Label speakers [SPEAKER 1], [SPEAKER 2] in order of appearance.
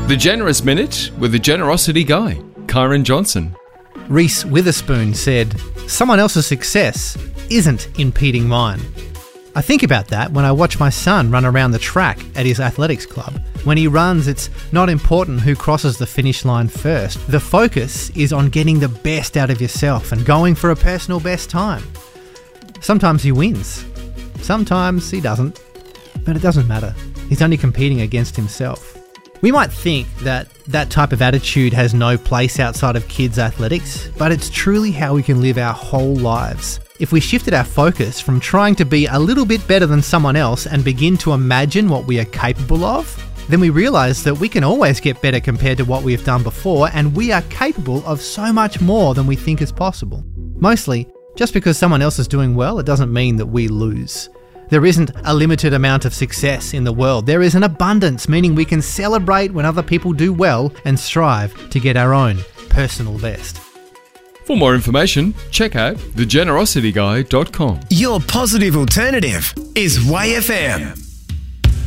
[SPEAKER 1] The Generous Minute with the Generosity Guy, Kyron Johnson.
[SPEAKER 2] Reese Witherspoon said, "Someone else's success isn't impeding mine." I think about that when I watch my son run around the track at his athletics club. When he runs, it's not important who crosses the finish line first. The focus is on getting the best out of yourself and going for a personal best time. Sometimes he wins. Sometimes he doesn't. But it doesn't matter. He's only competing against himself. We might think that that type of attitude has no place outside of kids' athletics, but it's truly how we can live our whole lives. If we shifted our focus from trying to be a little bit better than someone else and begin to imagine what we are capable of, then we realise that we can always get better compared to what we have done before, and we are capable of so much more than we think is possible. Mostly, just because someone else is doing well, it doesn't mean that we lose. There isn't a limited amount of success in the world. There is an abundance, meaning we can celebrate when other people do well and strive to get our own personal best.
[SPEAKER 1] For more information, check out thegenerosityguy.com.
[SPEAKER 3] Your positive alternative is Way FM.